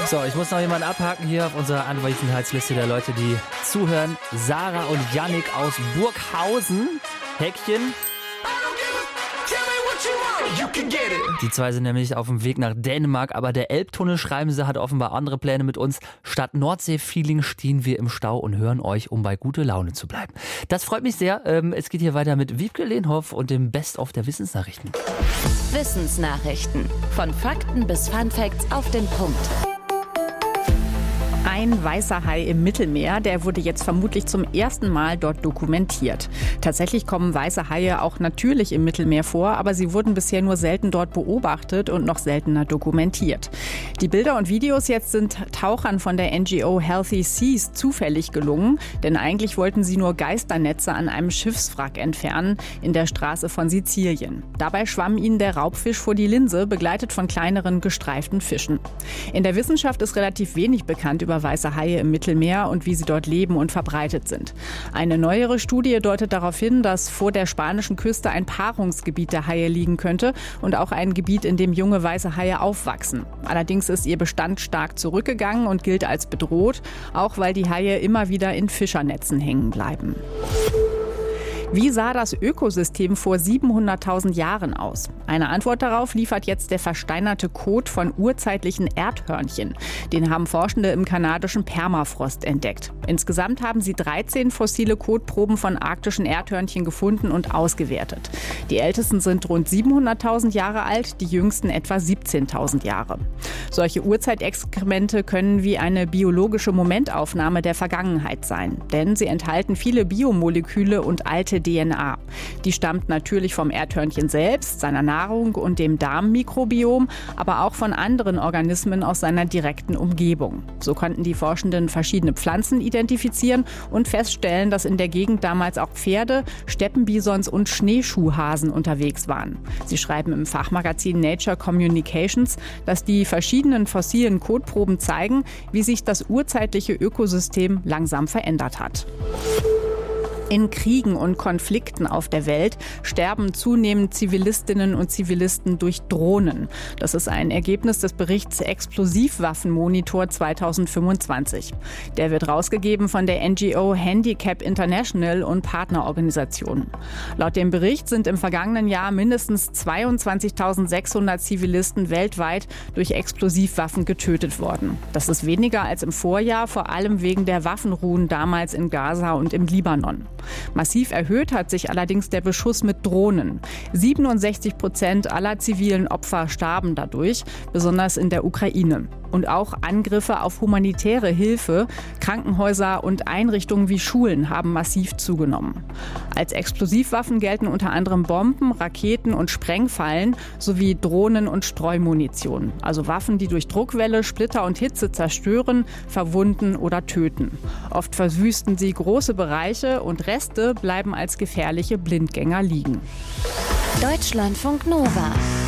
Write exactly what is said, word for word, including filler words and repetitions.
So, ich muss noch jemanden abhaken hier auf unserer Anwesenheitsliste der Leute, die zuhören. Sarah und Yannick aus Burghausen. Häkchen. Die zwei sind nämlich auf dem Weg nach Dänemark, aber der Elbtunnel, schreiben sie, hat offenbar andere Pläne mit uns. Statt Nordsee-Feeling stehen wir im Stau und hören euch, um bei guter Laune zu bleiben. Das freut mich sehr. Es geht hier weiter mit Wiebke Lehnhoff und dem Best-of der Wissensnachrichten. Wissensnachrichten. Von Fakten bis Funfacts auf den Punkt. Ein weißer Hai im Mittelmeer, der wurde jetzt vermutlich zum ersten Mal dort dokumentiert. Tatsächlich kommen weiße Haie auch natürlich im Mittelmeer vor, aber sie wurden bisher nur selten dort beobachtet und noch seltener dokumentiert. Die Bilder und Videos jetzt sind Tauchern von der N G O Healthy Seas zufällig gelungen, denn eigentlich wollten sie nur Geisternetze an einem Schiffswrack entfernen in der Straße von Sizilien. Dabei schwamm ihnen der Raubfisch vor die Linse, begleitet von kleineren gestreiften Fischen. In der Wissenschaft ist relativ wenig bekannt über weiße Haie im Mittelmeer und wie sie dort leben und verbreitet sind. Eine neuere Studie deutet darauf hin, dass vor der spanischen Küste ein Paarungsgebiet der Haie liegen könnte und auch ein Gebiet, in dem junge weiße Haie aufwachsen. Allerdings ist ihr Bestand stark zurückgegangen und gilt als bedroht, auch weil die Haie immer wieder in Fischernetzen hängen bleiben. Wie sah das Ökosystem vor siebenhunderttausend Jahren aus? Eine Antwort darauf liefert jetzt der versteinerte Kot von urzeitlichen Erdhörnchen. Den haben Forschende im kanadischen Permafrost entdeckt. Insgesamt haben sie dreizehn fossile Kotproben von arktischen Erdhörnchen gefunden und ausgewertet. Die ältesten sind rund siebenhunderttausend Jahre alt, die jüngsten etwa siebzehntausend Jahre. Solche Urzeitexkremente können wie eine biologische Momentaufnahme der Vergangenheit sein, denn sie enthalten viele Biomoleküle und alte D N A. Die stammt natürlich vom Erdhörnchen selbst, seiner Nahrung und dem Darmmikrobiom, aber auch von anderen Organismen aus seiner direkten Umgebung. So konnten die Forschenden verschiedene Pflanzen identifizieren und feststellen, dass in der Gegend damals auch Pferde, Steppenbisons und Schneeschuhhasen unterwegs waren. Sie schreiben im Fachmagazin Nature Communications, dass die verschiedenen fossilen Kotproben zeigen, wie sich das urzeitliche Ökosystem langsam verändert hat. In Kriegen und Konflikten auf der Welt sterben zunehmend Zivilistinnen und Zivilisten durch Drohnen. Das ist ein Ergebnis des Berichts Explosivwaffenmonitor zweitausendfünfundzwanzig. Der wird rausgegeben von der N G O Handicap International und Partnerorganisationen. Laut dem Bericht sind im vergangenen Jahr mindestens zweiundzwanzigtausendsechshundert Zivilisten weltweit durch Explosivwaffen getötet worden. Das ist weniger als im Vorjahr, vor allem wegen der Waffenruhen damals in Gaza und im Libanon. Massiv erhöht hat sich allerdings der Beschuss mit Drohnen. siebenundsechzig Prozent aller zivilen Opfer starben dadurch, besonders in der Ukraine. Und auch Angriffe auf humanitäre Hilfe, Krankenhäuser und Einrichtungen wie Schulen haben massiv zugenommen. Als Explosivwaffen gelten unter anderem Bomben, Raketen und Sprengfallen sowie Drohnen und Streumunition. Also Waffen, die durch Druckwelle, Splitter und Hitze zerstören, verwunden oder töten. Oft verwüsten sie große Bereiche und Reste bleiben als gefährliche Blindgänger liegen. Deutschlandfunk Nova.